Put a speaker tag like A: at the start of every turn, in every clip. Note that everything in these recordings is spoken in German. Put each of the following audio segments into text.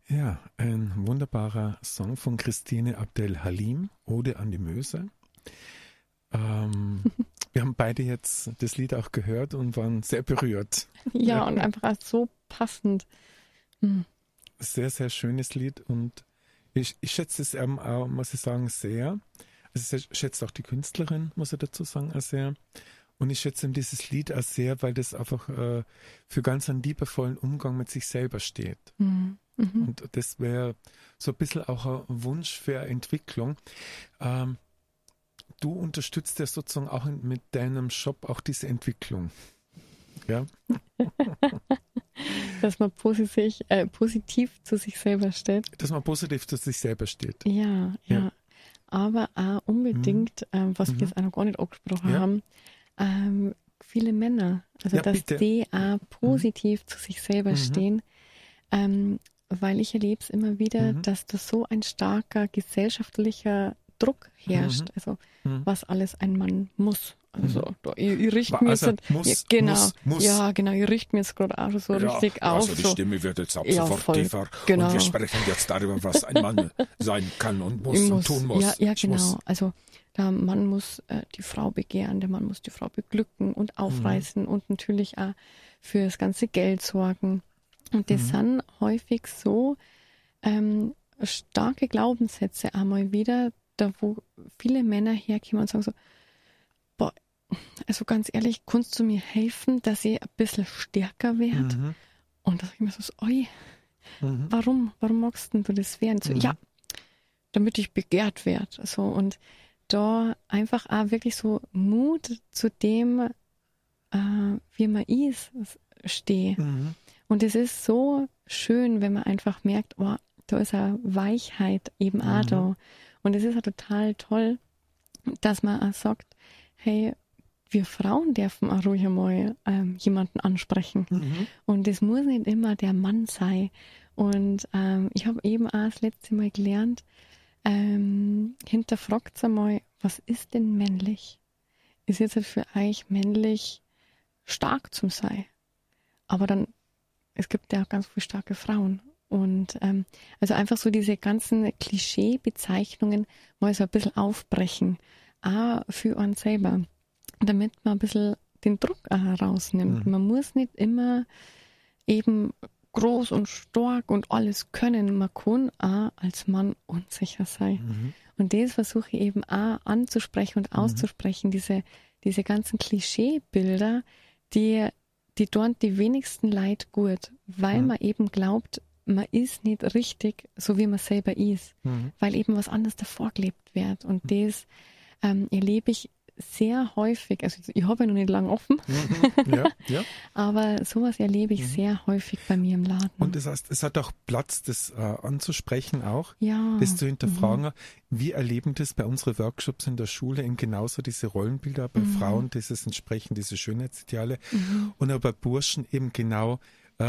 A: Ja, ein wunderbarer Song von Christine Abdel Halim, Ode an die Möse. Wir haben beide jetzt das Lied auch gehört und waren sehr berührt.
B: Ja, und einfach als so passend.
A: Sehr, sehr schönes Lied und ich schätze es auch, muss ich sagen, sehr. Also ich schätze auch die Künstlerin, muss ich dazu sagen, auch sehr. Und ich schätze dieses Lied auch sehr, weil das einfach für ganz einen liebevollen Umgang mit sich selber steht.
B: Mhm.
A: Und das wäre so ein bisschen auch ein Wunsch für eine Entwicklung. Du unterstützt ja sozusagen auch mit deinem Shop auch diese Entwicklung. Ja?
B: Dass man positiv zu sich selber steht.
A: Dass man positiv zu sich selber steht.
B: Ja. Aber auch unbedingt, was wir jetzt auch noch gar nicht angesprochen haben, viele Männer, also dass
A: bitte.
B: die auch positiv zu sich selber stehen, weil ich erlebe es immer wieder, dass da so ein starker gesellschaftlicher Druck herrscht, also was alles ein Mann muss. Also ihr richtet mir
A: also
B: jetzt, muss. Ja, genau, ihr richtet mir jetzt gerade auch so richtig auf.
C: Also die
B: so.
C: Stimme wird jetzt ab
B: Ja,
C: sofort
B: voll.
C: tiefer
B: Genau.
C: und wir sprechen jetzt darüber, was ein Mann sein kann und muss und tun muss.
B: Ja,
C: Ich
B: genau.
C: muss.
B: Also der Mann muss die Frau begehren, der Mann muss die Frau beglücken und aufreißen und natürlich auch für das ganze Geld sorgen. Und das sind häufig so starke Glaubenssätze einmal wieder, da wo viele Männer herkommen und sagen so, boah, also ganz ehrlich, kannst du mir helfen, dass ich ein bisschen stärker werde? Und da sag ich mir so, oi, warum magst denn du das werden? So, ja, damit ich begehrt werde. So, und da einfach auch wirklich so Mut zu dem, wie man ist, stehe. Und es ist so schön, wenn man einfach merkt, oh, da ist eine Weichheit eben auch da. Und es ist ja total toll, dass man auch sagt, hey, wir Frauen dürfen auch ruhig einmal jemanden ansprechen. Und es muss nicht immer der Mann sein. Und ich habe eben auch das letzte Mal gelernt, hinterfragt einmal, was ist denn männlich? Ist jetzt für euch männlich stark zum sein? Aber dann, es gibt ja auch ganz viele starke Frauen. Und also einfach so diese ganzen Klischee-Bezeichnungen mal so ein bisschen aufbrechen, auch für uns selber, damit man ein bisschen den Druck auch herausnimmt. Man muss nicht immer eben groß und stark und alles können. Man kann auch als Mann unsicher sein. Und das versuche ich eben auch anzusprechen und auszusprechen, diese ganzen Klischeebilder, die tun die wenigsten Leid gut, weil man eben glaubt, man ist nicht richtig, so wie man selber ist, weil eben was anderes davor gelebt wird. Und das erlebe ich sehr häufig, also ich habe ja noch nicht lange offen,
A: Ja.
B: aber sowas erlebe ich sehr häufig bei mir im Laden.
A: Und das heißt, es hat auch Platz, das anzusprechen auch,
B: Ja.
A: das zu hinterfragen. Wir erleben das bei unseren Workshops in der Schule eben genauso, diese Rollenbilder, bei Frauen dieses entsprechend, diese Schönheitsideale und aber bei Burschen eben genau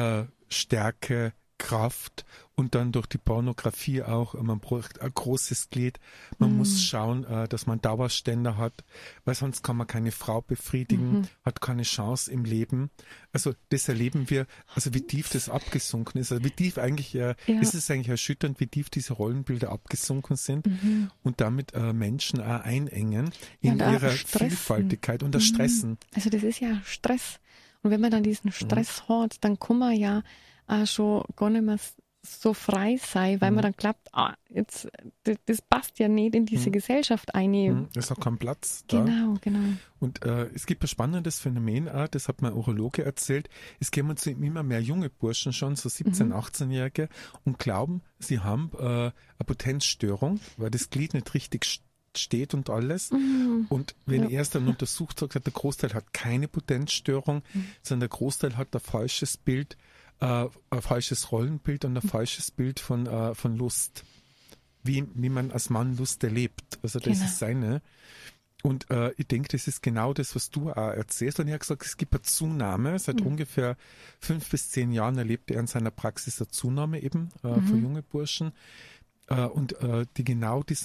A: Stärke, Kraft und dann durch die Pornografie auch, man braucht ein großes Glied, man muss schauen, dass man Dauerständer hat, weil sonst kann man keine Frau befriedigen, hat keine Chance im Leben. Also das erleben wir, also wie tief das abgesunken ist, also wie tief eigentlich, ist es eigentlich erschütternd, wie tief diese Rollenbilder abgesunken sind und damit Menschen auch einengen in ihrer Vielfaltigkeit und das Stressen.
B: Also das ist ja Stress. Und wenn man dann diesen Stress hat, dann kann man ja auch schon gar nicht mehr so frei sein, weil man dann glaubt, jetzt, das passt ja nicht in diese Gesellschaft ein.
A: Es hat keinen Platz da.
B: Genau.
A: Und es gibt ein spannendes Phänomen auch, das hat mein Urologe erzählt. Es kommen zu ihm immer mehr junge Burschen schon, so 17-, 18-Jährige und glauben, sie haben eine Potenzstörung, weil das Glied nicht richtig steht und alles. Und wenn er es dann untersucht, sagt er, der Großteil hat keine Potenzstörung, sondern der Großteil hat ein falsches Bild, ein falsches Rollenbild und ein falsches Bild von Lust. Wie man als Mann Lust erlebt. Also das ist seine. Und ich denke, das ist genau das, was du auch erzählst. Und er hat gesagt, es gibt eine Zunahme. Seit ungefähr 5 bis 10 Jahren erlebt er in seiner Praxis eine Zunahme eben für junge Burschen. Und die genau diesen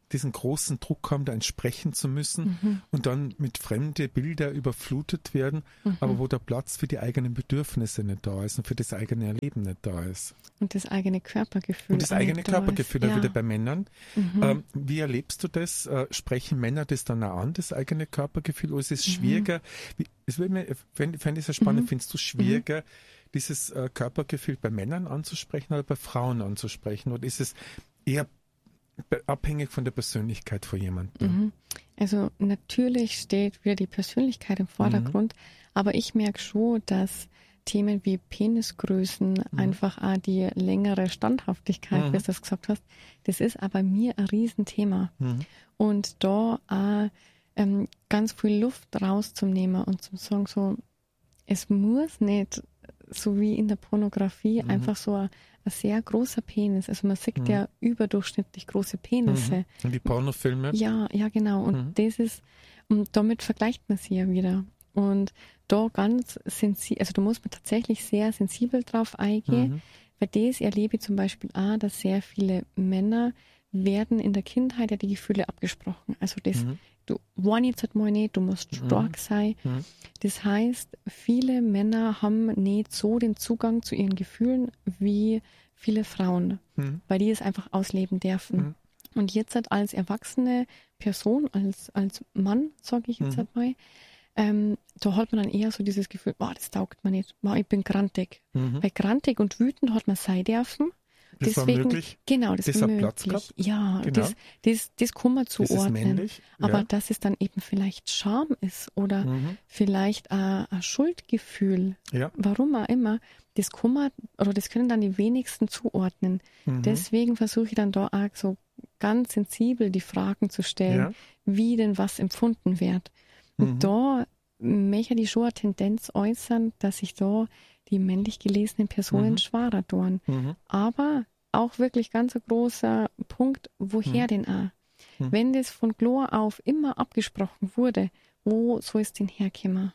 A: diesen großen Druck haben, da entsprechen zu müssen und dann mit fremde Bilder überflutet werden, aber wo der Platz für die eigenen Bedürfnisse nicht da ist und für das eigene Erleben nicht da ist.
B: Und das eigene Körpergefühl.
A: Und das eigene Körpergefühl,
B: ja.
A: wieder bei Männern. Wie erlebst du das? Sprechen Männer das dann auch an, das eigene Körpergefühl? Oder ist es schwieriger? Fände ich sehr spannend, findest du schwieriger, dieses Körpergefühl bei Männern anzusprechen oder bei Frauen anzusprechen? Oder ist es eher abhängig von der Persönlichkeit von jemandem?
B: Also natürlich steht wieder die Persönlichkeit im Vordergrund, aber ich merke schon, dass Themen wie Penisgrößen, einfach auch die längere Standhaftigkeit, wie du das gesagt hast, das ist aber mir ein Riesenthema. Und da auch ganz viel Luft rauszunehmen und zu sagen, so, es muss nicht, so wie in der Pornografie, einfach so ein sehr großer Penis. Also man sieht ja überdurchschnittlich große Penisse.
A: Und die Pornofilme?
B: Ja, genau. Und das ist, und damit vergleicht man sie ja wieder. Und da ganz sensibel, also da muss man tatsächlich sehr sensibel drauf eingehen, weil das erlebe ich zum Beispiel auch, dass sehr viele Männer werden in der Kindheit ja die Gefühle abgesprochen. Also das, du wollen jetzt halt mal nicht, du musst stark sein. Das heißt, viele Männer haben nicht so den Zugang zu ihren Gefühlen wie viele Frauen, weil die es einfach ausleben dürfen. Und jetzt halt als erwachsene Person, als Mann, sage ich jetzt halt mal, da hat man dann eher so dieses Gefühl, das taugt mir nicht, ich bin grantig. Weil grantig und wütend hat man sein dürfen.
A: Das
B: Deswegen,
A: war möglich?
B: Genau, das
A: hat
B: war
A: Platz
B: möglich.
A: gehabt?
B: Ja,
A: Genau.
B: das kann man
A: Das ist
B: zuordnen.
A: männlich,
B: Aber
A: ja.
B: dass es dann eben vielleicht Scham ist oder vielleicht ein Schuldgefühl,
A: Ja.
B: warum auch immer, das kann man, oder das können dann die wenigsten zuordnen. Deswegen versuche ich dann da auch so ganz sensibel die Fragen zu stellen, wie denn was empfunden wird. Und da möchte ich schon eine Tendenz äußern, dass sich da die männlich gelesenen Personen schwerer tun. Aber auch wirklich ganz ein großer Punkt, woher denn auch? Wenn das von Glor auf immer abgesprochen wurde, wo soll es denn herkommen?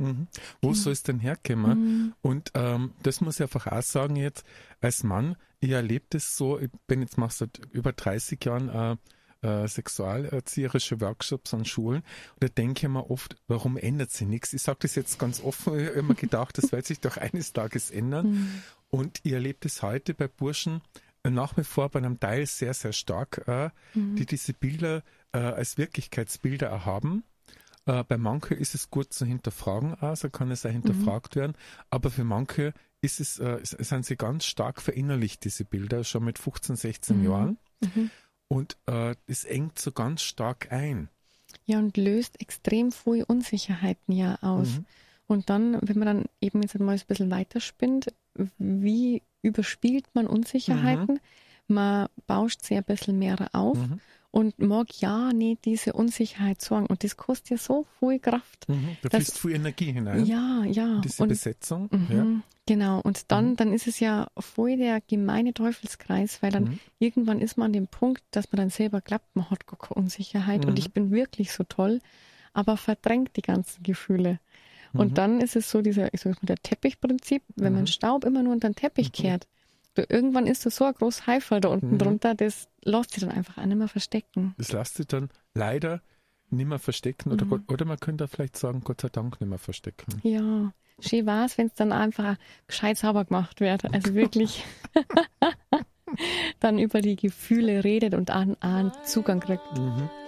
A: Wo soll es denn herkommen? Und das muss ich einfach auch sagen jetzt, als Mann, ich erlebe das so, ich bin jetzt machst seit über 30 Jahren sexualerzieherische Workshops an Schulen. Und da denke ich mir oft, warum ändert sich nichts? Ich sage das jetzt ganz offen, ich habe immer gedacht, das wird sich doch eines Tages ändern. Und ich erlebe das heute bei Burschen nach wie vor bei einem Teil sehr, sehr stark, die diese Bilder als Wirklichkeitsbilder auch haben. Bei manchen ist es gut zu hinterfragen, also kann es auch hinterfragt werden, aber für manche ist es, sind sie ganz stark verinnerlicht, diese Bilder, schon mit 15, 16 Jahren. Und das engt so ganz stark ein.
B: Ja, und löst extrem viele Unsicherheiten ja aus. Und dann, wenn man dann eben jetzt mal ein bisschen weiterspinnt, wie überspielt man Unsicherheiten? Man bauscht sie ein bisschen mehr auf und mag ja nicht diese Unsicherheit sorgen. Und das kostet ja so viel Kraft.
A: Da fließt viel Energie hinein.
B: Ja.
A: Diese Besetzung. Ja.
B: Genau, und dann ist es ja voll der gemeine Teufelskreis, weil dann irgendwann ist man an dem Punkt, dass man dann selber glaubt, man hat gar keine Unsicherheit und ich bin wirklich so toll, aber verdrängt die ganzen Gefühle. Und dann ist es so ich sag mal, der Teppichprinzip, wenn man Staub immer nur unter den Teppich kehrt, irgendwann ist da so ein großes Haifall da unten drunter, das lässt sich dann einfach auch nicht mehr verstecken.
A: Das lässt sich dann leider nicht mehr verstecken oder man könnte vielleicht sagen, Gott sei Dank nicht mehr verstecken.
B: Ja. Schön war es, wenn es dann einfach gescheit sauber gemacht wird. Also wirklich dann über die Gefühle redet und einen Zugang kriegt.